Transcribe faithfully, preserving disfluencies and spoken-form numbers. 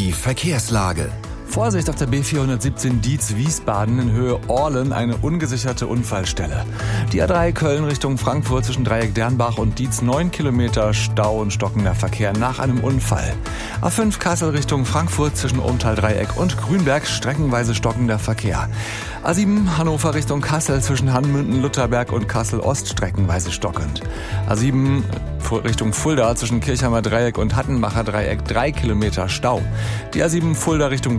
Die Verkehrslage. Vorsicht auf der B vierhundertsiebzehn Dietz-Wiesbaden in Höhe Orlen, eine ungesicherte Unfallstelle. Die A drei Köln Richtung Frankfurt zwischen Dreieck Dernbach und Dietz neun Kilometer Stau und stockender Verkehr nach einem Unfall. A fünf Kassel Richtung Frankfurt zwischen Ohmtal-Dreieck und Grünberg streckenweise stockender Verkehr. A sieben Hannover Richtung Kassel zwischen Hanmünden, Lutherberg und Kassel-Ost streckenweise stockend. A sieben Richtung Fulda zwischen Kirchheimer Dreieck und Hattenmacher Dreieck drei Kilometer Stau. Die A sieben Fulda Richtung